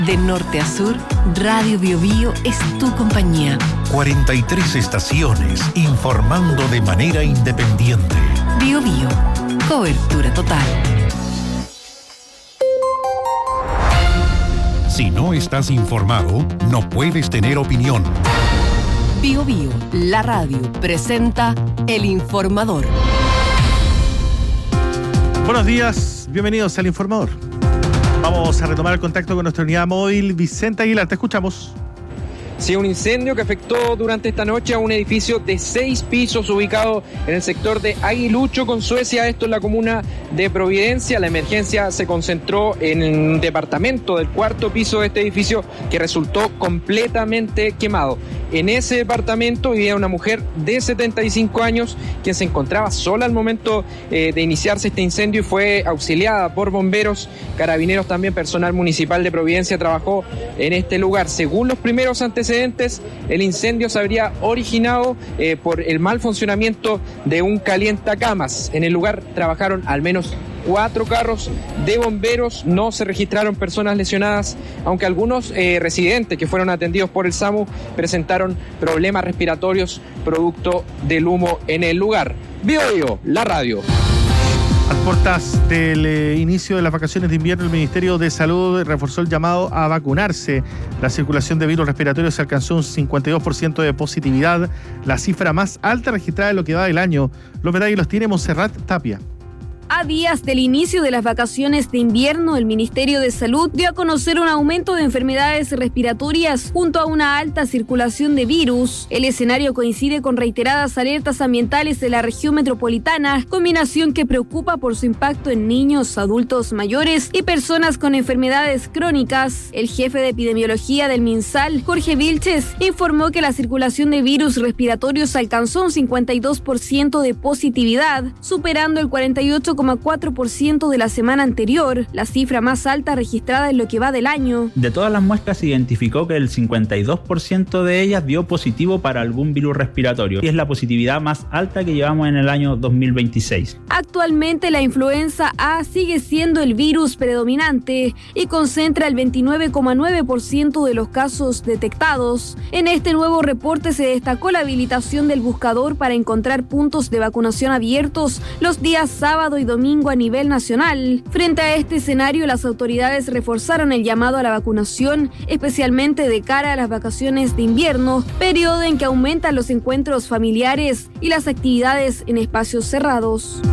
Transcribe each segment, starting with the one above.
De norte a sur, Radio Biobío es tu compañía. 43 estaciones informando de manera independiente. Biobío, cobertura total. Si no estás informado, no puedes tener opinión. Biobío, la radio, presenta El Informador. Buenos días, bienvenidos al Informador. Vamos a retomar el contacto con nuestra unidad móvil. Vicente Aguilar, te escuchamos. Sí, un incendio que afectó durante esta noche a un edificio de 6 pisos ubicado en el sector de Aguilucho con Suecia, esto en la comuna de Providencia. La emergencia se concentró en un departamento del 4º piso de este edificio que resultó completamente quemado. En ese departamento vivía una mujer de 75 años quien se encontraba sola al momento de iniciarse este incendio y fue auxiliada por bomberos, carabineros, también personal municipal de Providencia trabajó en este lugar. Según los primeros antecedentes, el incendio se habría originado por el mal funcionamiento de un calientacamas. En el lugar trabajaron al menos 4 carros de bomberos, no se registraron personas lesionadas, aunque algunos residentes que fueron atendidos por el SAMU presentaron problemas respiratorios producto del humo en el lugar. Biobío, la radio. A puertas del inicio de las vacaciones de invierno, el Ministerio de Salud reforzó el llamado a vacunarse. La circulación de virus respiratorios alcanzó un 52% de positividad, la cifra más alta registrada en lo que va del año. Los detalles los tiene Montserrat Tapia. A días del inicio de las vacaciones de invierno, el Ministerio de Salud dio a conocer un aumento de enfermedades respiratorias junto a una alta circulación de virus. El escenario coincide con reiteradas alertas ambientales de la región metropolitana, combinación que preocupa por su impacto en niños, adultos mayores y personas con enfermedades crónicas. El jefe de epidemiología del MinSal, Jorge Vilches, informó que la circulación de virus respiratorios alcanzó un 52% de positividad, superando el 48,4% de la semana anterior, la cifra más alta registrada en lo que va del año. De todas las muestras se identificó que el 52% de ellas dio positivo para algún virus respiratorio y es la positividad más alta que llevamos en el año 2026. Actualmente la influenza A sigue siendo el virus predominante y concentra el 29,9% de los casos detectados. En este nuevo reporte se destacó la habilitación del buscador para encontrar puntos de vacunación abiertos los días sábado y domingo a nivel nacional. Frente a este escenario, las autoridades reforzaron el llamado a la vacunación, especialmente de cara a las vacaciones de invierno, periodo en que aumentan los encuentros familiares y las actividades en espacios cerrados.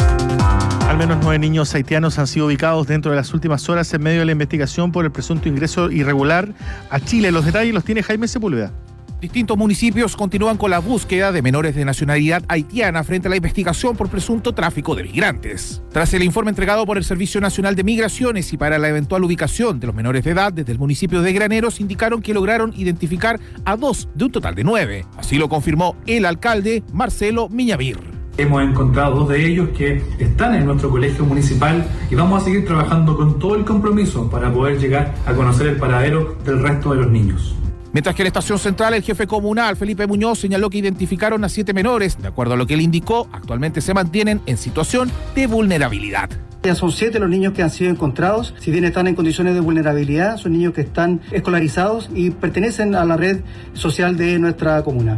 Al menos 9 niños haitianos han sido ubicados dentro de las últimas horas en medio de la investigación por el presunto ingreso irregular a Chile. Los detalles los tiene Jaime Sepúlveda. Distintos municipios continúan con la búsqueda de menores de nacionalidad haitiana frente a la investigación por presunto tráfico de migrantes. Tras el informe entregado por el Servicio Nacional de Migraciones y para la eventual ubicación de los menores de edad desde el municipio de Graneros, indicaron que lograron identificar a 2 de un total de 9. Así lo confirmó el alcalde Marcelo Miñavir. Hemos encontrado 2 de ellos que están en nuestro colegio municipal y vamos a seguir trabajando con todo el compromiso para poder llegar a conocer el paradero del resto de los niños. Mientras que en la estación central, el jefe comunal, Felipe Muñoz, señaló que identificaron a 7 menores. De acuerdo a lo que él indicó, actualmente se mantienen en situación de vulnerabilidad. Ya son 7 los niños que han sido encontrados. Si bien están en condiciones de vulnerabilidad, son niños que están escolarizados y pertenecen a la red social de nuestra comuna.